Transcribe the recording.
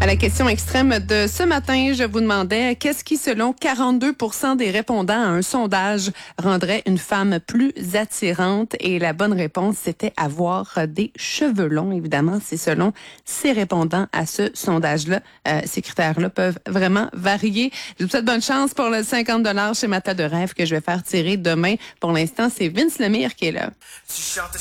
À la question extrême de ce matin, je vous demandais qu'est-ce qui, selon 42% des répondants à un sondage, rendrait une femme plus attirante? Et la bonne réponse, c'était avoir des cheveux longs. Évidemment, c'est selon ces répondants à ce sondage-là. Ces critères-là peuvent vraiment varier. Je vous souhaite bonne chance pour le 50$ chez Mata de Rêve que je vais faire tirer demain. Pour l'instant, c'est Vince Lemire qui est là.